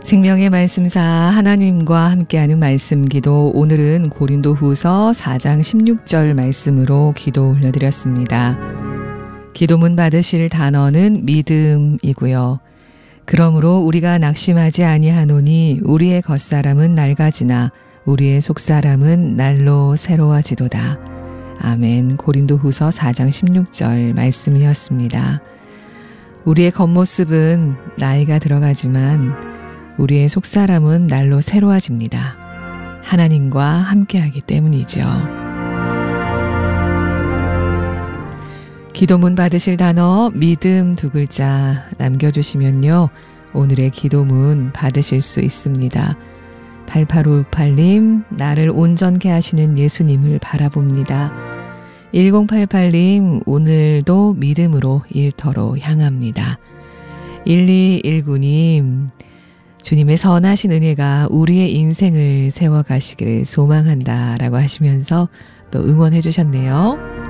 생명의 말씀사 하나님과 함께하는 말씀 기도, 오늘은 고린도후서 4장 16절 말씀으로 기도 올려드렸습니다. 기도문 받으실 단어는 믿음이고요. 그러므로 우리가 낙심하지 아니하노니 우리의 겉사람은 낡아지나 우리의 속사람은 날로 새로워지도다. 아멘. 고린도후서 4장 16절 말씀이었습니다. 우리의 겉모습은 나이가 들어가지만 우리의 속사람은 날로 새로워집니다. 하나님과 함께하기 때문이죠. 기도문 받으실 단어 믿음 두 글자 남겨주시면요, 오늘의 기도문 받으실 수 있습니다. 8858님, 나를 온전케 하시는 예수님을 바라봅니다. 1088님, 오늘도 믿음으로 일터로 향합니다. 1219님, 주님의 선하신 은혜가 우리의 인생을 세워가시기를 소망한다 라고 하시면서 또 응원해 주셨네요.